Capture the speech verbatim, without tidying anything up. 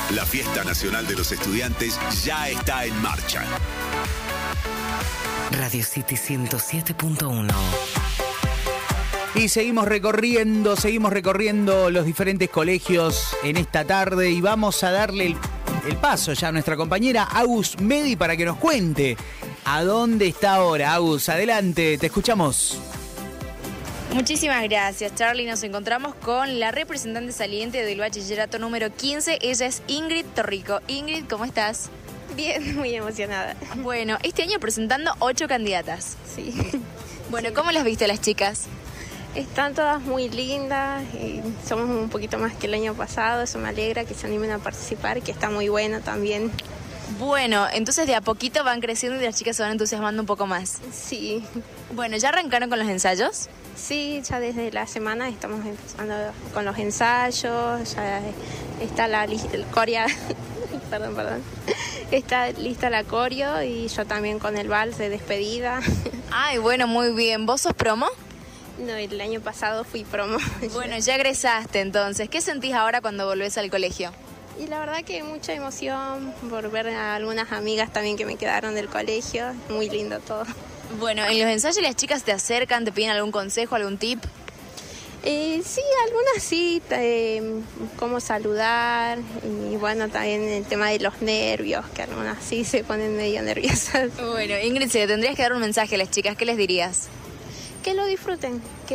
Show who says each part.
Speaker 1: La Fiesta Nacional de los Estudiantes ya está en marcha.
Speaker 2: Radio City ciento siete punto uno.
Speaker 3: Y seguimos recorriendo, seguimos recorriendo los diferentes colegios en esta tarde y vamos a darle el, el paso ya a nuestra compañera Agus Medi para que nos cuente a dónde está ahora. Agus, adelante, te escuchamos.
Speaker 4: Muchísimas gracias, Charlie. Nos encontramos con la representante saliente del bachillerato número quince. Ella es Ingrid Torrico. Ingrid, ¿cómo estás?
Speaker 5: Bien, muy emocionada.
Speaker 4: Bueno, este año presentando ocho candidatas.
Speaker 5: Sí.
Speaker 4: Bueno, ¿cómo las viste a las chicas?
Speaker 5: Están todas muy lindas y somos un poquito más que el año pasado. Eso me alegra que se animen a participar, que está muy bueno también.
Speaker 4: Bueno, entonces de a poquito van creciendo y las chicas se van entusiasmando un poco más.
Speaker 5: Sí.
Speaker 4: Bueno, ¿ya arrancaron con los ensayos?
Speaker 5: Sí, ya desde la semana estamos empezando con los ensayos, ya está la lista, el corea, perdón, perdón, está lista la coreo y yo también con el vals de despedida.
Speaker 4: Ay, bueno, muy bien. ¿Vos sos promo?
Speaker 5: No, el año pasado fui promo.
Speaker 4: Bueno, ya egresaste entonces. ¿Qué sentís ahora cuando volvés al colegio?
Speaker 5: Y la verdad que mucha emoción por ver a algunas amigas también que me quedaron del colegio. Muy lindo todo.
Speaker 4: Bueno, en los ensayos las chicas te acercan, te piden algún consejo, algún tip.
Speaker 5: Eh, sí, algunas sí, eh, cómo saludar y bueno, también el tema de los nervios, que algunas sí se ponen medio nerviosas.
Speaker 4: Bueno, Ingrid, si le tendrías que dar un mensaje a las chicas, ¿qué les dirías?
Speaker 5: Que lo disfruten, que